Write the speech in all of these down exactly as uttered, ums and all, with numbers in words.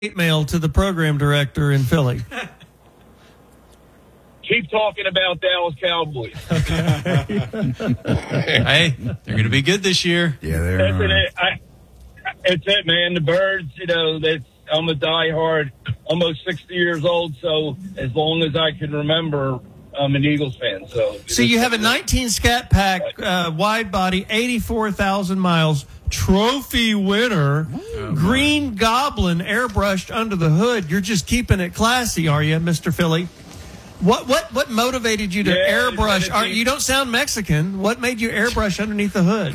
mail to the program director in Philly. Keep talking about Dallas Cowboys. Hey, they're going to be good this year. Yeah, they're. That's it. I, it's it, man. The Birds, you know, that's, I'm a diehard, almost sixty years old, so as long as I can remember, I'm an Eagles fan. So, So you have a nineteen Scat Pack uh, wide body, eighty-four thousand miles, trophy winner, oh, Green Goblin airbrushed under the hood. You're just keeping it classy, are you, Mister Philly? What what what motivated you to yeah, airbrush? Are, you don't sound Mexican. What made you airbrush underneath the hood?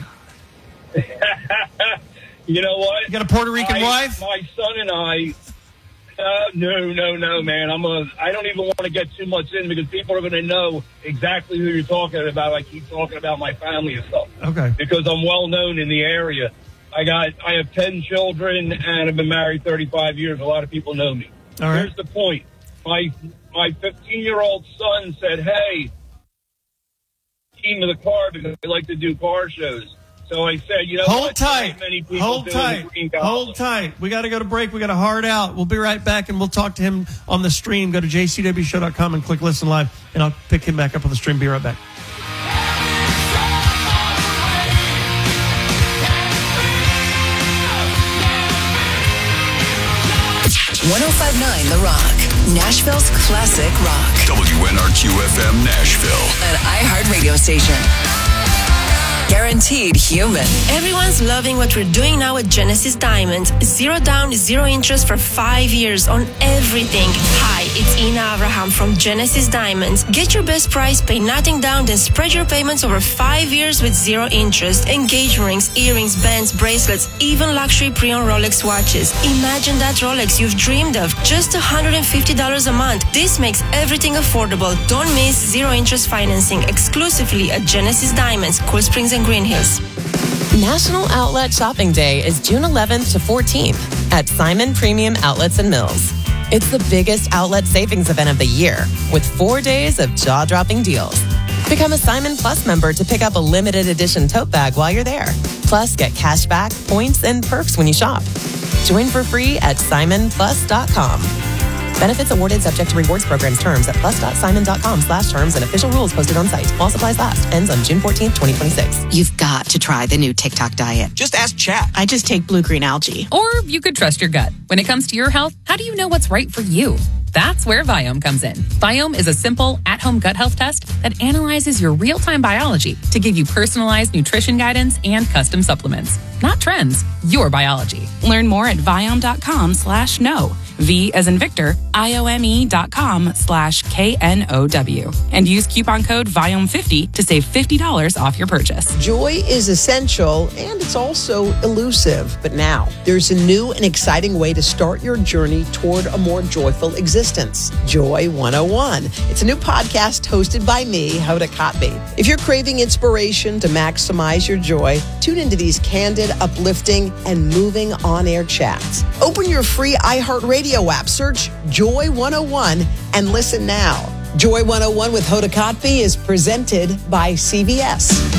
You know what? You got a Puerto Rican I, wife? My son and I. Uh, no, no, no, man. I'm a. I don't even want to get too much in because people are going to know exactly who you're talking about. I keep talking about my family and stuff. Okay. Because I'm well known in the area. I got. I have ten children and I've been married thirty-five years. A lot of people know me. All right. Here's the point. My my fifteen-year-old son said, "Hey, team of the car because I like to do car shows." So I said, you know, hold what? tight, Many people hold do tight, Green hold tight. We got to go to break. We got a hard out. We'll be right back, and we'll talk to him on the stream. Go to j c w show dot com and click listen live, and I'll pick him back up on the stream. Be right back. one oh five point nine The Rock, Nashville's classic rock. W N R Q F M Nashville. An iHeart radio station. Guaranteed human. Everyone's loving what we're doing now with Genesis Diamonds. Zero down, zero interest for five years on everything. Hi, it's Ina Abraham from Genesis Diamonds. Get your best price, pay nothing down, then spread your payments over five years with zero interest. Engagement rings, earrings, bands, bracelets, even luxury pre-owned Rolex watches. Imagine that Rolex you've dreamed of. Just one hundred fifty dollars a month. This makes everything affordable. Don't miss zero interest financing exclusively at Genesis Diamonds, Cool Springs and Green Hills. National Outlet Shopping Day is June eleventh to fourteenth at Simon Premium Outlets and Mills. It's the biggest outlet savings event of the year with four days of jaw-dropping deals. Become a Simon Plus member to pick up a limited edition tote bag while you're there. Plus, get cash back, points, and perks when you shop. Join for free at simon plus dot com. Benefits awarded subject to rewards programs terms at plus.simon.com slash terms and official rules posted on site. While supplies last. Ends on June fourteenth, twenty twenty-six. You've got to try the new TikTok diet. Just ask chat. I just take blue-green algae. Or you could trust your gut. When it comes to your health, how do you know what's right for you? That's where Viome comes in. Viome is a simple, at-home gut health test that analyzes your real-time biology to give you personalized nutrition guidance and custom supplements. Not trends, your biology. Learn more at Viome.com slash no. V as in Victor, I-O-M-E dot com slash K-N-O-W. And use coupon code Viome fifty to save fifty dollars off your purchase. Joy is essential and it's also elusive. But now there's a new and exciting way to start your journey toward a more joyful existence. Joy one oh one. It's a new podcast hosted by me, Hoda Kotb. If you're craving inspiration to maximize your joy, tune into these candid, uplifting, and moving on-air chats. Open your free iHeartRadio app, search Joy one oh one, and listen now. Joy one oh one with Hoda Kotb is presented by C B S.